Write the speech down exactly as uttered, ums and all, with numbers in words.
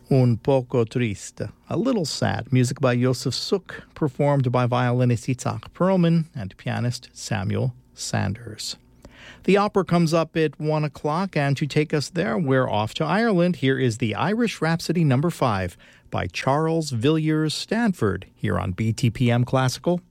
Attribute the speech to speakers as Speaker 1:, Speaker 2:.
Speaker 1: Un poco triste, a little sad, music by Josef Suk, performed by violinist Itzhak Perlman and pianist Samuel Sanders. The opera comes up at one o'clock, and to take us there, we're off to Ireland. Here is the Irish Rhapsody number five by Charles Villiers Stanford, here on B T P M Classical.